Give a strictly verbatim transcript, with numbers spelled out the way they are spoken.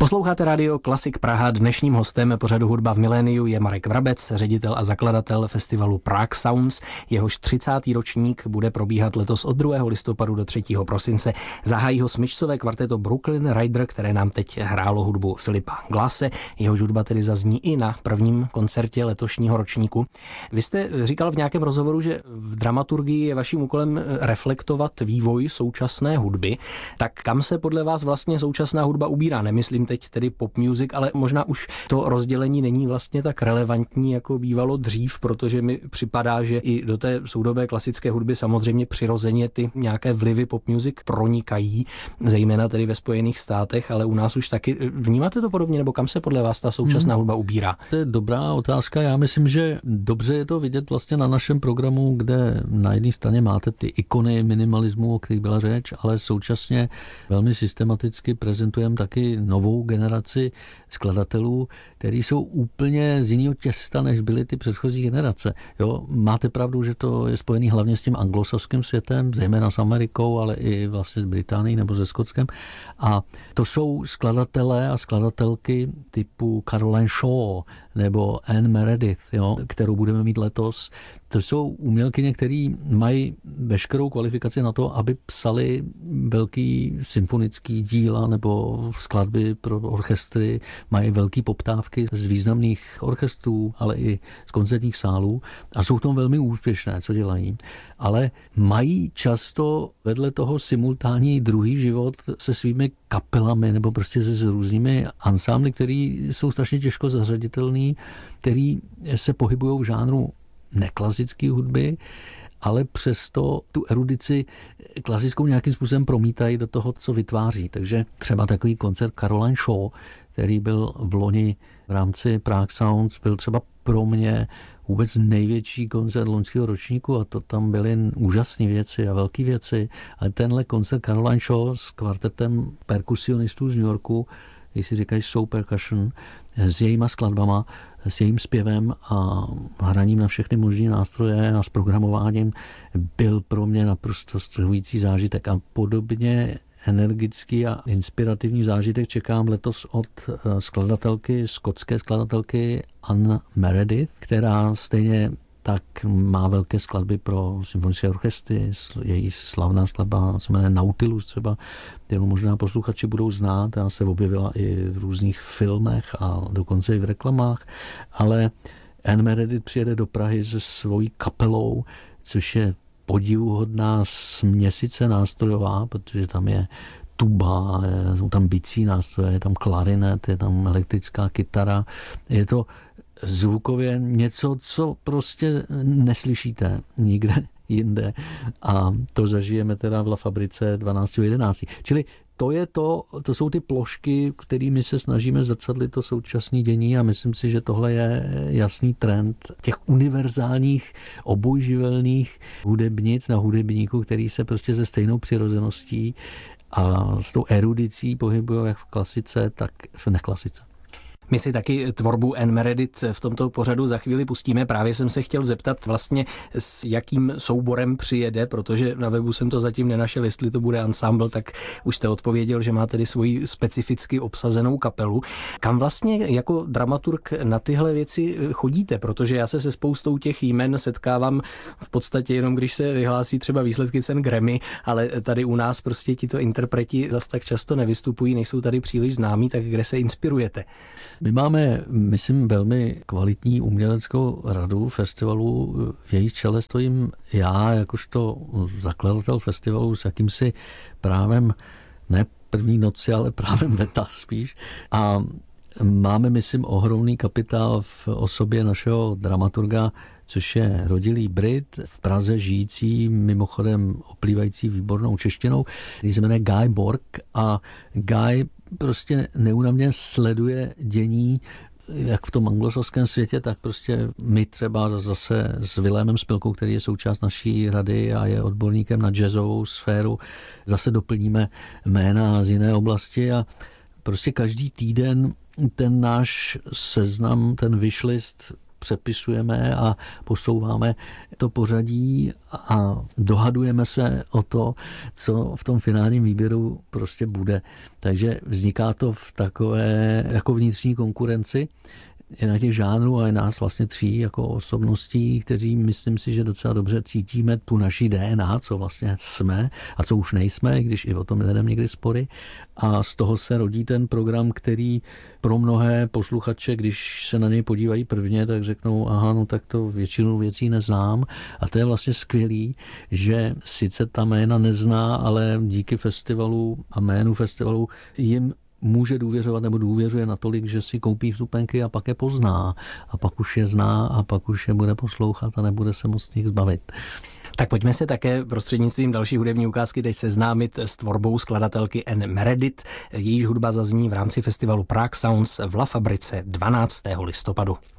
Posloucháte Radio Klasik Praha. Dnešním hostem pořadu Hudba v miléniu je Marek Vrabec, ředitel a zakladatel festivalu Prague Sounds. Jehož třicátý ročník bude probíhat letos od druhého listopadu do třetího prosince. Zahájí ho smyčcové kvarteto Brooklyn Rider, které nám teď hrálo hudbu Filipa Glase. Jehož hudba tedy zazní i na prvním koncertě letošního ročníku. Vy jste říkal v nějakém rozhovoru, že v dramaturgii je vaším úkolem reflektovat vývoj současné hudby. Tak kam se podle vás vlastně současná hudba ubírá? Nemyslím teď tedy pop music, ale možná už to rozdělení není vlastně tak relevantní, jako bývalo dřív, protože mi připadá, že i do té soudobé klasické hudby samozřejmě přirozeně ty nějaké vlivy pop music pronikají, zejména tedy ve Spojených státech, ale u nás už taky. Vnímáte to podobně, nebo kam se podle vás ta současná hmm. hudba ubírá? To je dobrá otázka. Já myslím, že dobře je to vidět vlastně na našem programu, kde na jedné straně máte ty ikony minimalismu, o kterých byla řeč, ale současně velmi systematicky prezentujeme taky novou generaci skladatelů, kteří jsou úplně z jiného těsta, než byly ty předchozí generace. Jo, máte pravdu, že to je spojený hlavně s tím anglosaským světem, zejména s Amerikou, ale i vlastně s Británií nebo se Skotskem. A to jsou skladatelé a skladatelky typu Caroline Shaw nebo Anne Meredith, jo, kterou budeme mít letos. To jsou umělkyně, které mají veškerou kvalifikaci na to, aby psali velký symfonický díla nebo skladby pro orchestry, mají velký poptávky z významných orchestrů, ale i z koncertních sálů a jsou v tom velmi úspěšné, co dělají. Ale mají často vedle toho simultánní druhý život se svými kapelami nebo prostě se s různými ansámbly, který jsou strašně těžko zařaditelný, který se pohybují v žánru neklasické hudby, ale přesto tu erudici klasickou nějakým způsobem promítají do toho, co vytváří. Takže třeba takový koncert Caroline Shaw, který byl v loni v rámci Prague Sounds, byl třeba pro mě vůbec největší koncert loňského ročníku a to tam byly úžasné věci a velké věci. Ale tenhle koncert Caroline Shaw s kvartetem perkusionistů z New Yorku, když si říkají Soul Percussion, s jejíma skladbama, s jejím zpěvem a hraním na všechny možné nástroje a s programováním byl pro mě naprosto strhující zážitek. A podobně energický a inspirativní zážitek čekám letos od skladatelky, skotské skladatelky Anne Meredith, která stejně tak má velké skladby pro symfonické orchestry. Její slavná skladba se jmenuje Nautilus třeba, kterou možná posluchači budou znát. Ta se objevila i v různých filmech a dokonce i v reklamách. Ale Anne Meredith přijede do Prahy se svojí kapelou, což je podivuhodná směsice nástrojová, protože tam je tuba, jsou tam bicí nástroje, je tam klarinet, je tam elektrická kytara. Je to zvukově něco, co prostě neslyšíte nikde jinde. A to zažijeme teda v La Fabrice dvanáctého jedenáctého Čili to je to, to jsou ty plošky, kterými se snažíme zrcadlit to současné dění a myslím si, že tohle je jasný trend těch univerzálních obojživelných hudebnic na hudebníku, který se prostě se stejnou přirozeností a s tou erudicí pohybují jak v klasice, tak v neklasice. My si taky tvorbu Anne Meredith v tomto pořadu za chvíli pustíme. Právě jsem se chtěl zeptat vlastně, s jakým souborem přijede, protože na webu jsem to zatím nenašel, jestli to bude ensemble, tak už jste odpověděl, že má tedy svoji specificky obsazenou kapelu. Kam vlastně jako dramaturg na tyhle věci chodíte? Protože já se se spoustou těch jmen setkávám v podstatě jenom, když se vyhlásí třeba výsledky cen Grammy, ale tady u nás prostě tito interpreti zas tak často nevystupují, nejsou tady příliš známí, tak kde se inspirujete? My máme, myslím, velmi kvalitní uměleckou radu festivalu. V její čele stojím já, jakožto zakladatel festivalu s jakýmsi právem, ne první noci, ale právem veta spíš. A máme, myslím, ohromný kapitál v osobě našeho dramaturga, což je rodilý Brit, v Praze žijící, mimochodem oplývající výbornou češtinou, který se jmenuje Guy Borg. A Guy prostě neúnavně sleduje dění jak v tom anglosaském světě, tak prostě my třeba zase s Vilémem Spilkou, který je součást naší rady a je odborníkem na jazzovou sféru, zase doplníme jména z jiné oblasti a prostě každý týden ten náš seznam, ten wishlist přepisujeme a posouváme to pořadí a dohadujeme se o to, co v tom finálním výběru prostě bude. Takže vzniká to v takové jako vnitřní konkurenci je na těch žánrů a je nás vlastně tří jako osobností, kteří myslím si, že docela dobře cítíme tu naší D N A, co vlastně jsme a co už nejsme, když i o tom vedeme někdy spory. A z toho se rodí ten program, který pro mnohé posluchače, když se na něj podívají prvně, tak řeknou, aha, no tak to většinu věcí neznám. A to je vlastně skvělý, že sice ta jména nezná, ale díky festivalu a jménu festivalu jim může důvěřovat nebo důvěřuje natolik, že si koupí vstupenky a pak je pozná. A pak už je zná a pak už je bude poslouchat a nebude se moc nich zbavit. Tak pojďme se také prostřednictvím další hudební ukázky teď seznámit s tvorbou skladatelky Anne Meredith. Jejíž hudba zazní v rámci festivalu Prague Sounds v La Fabrice dvanáctého listopadu.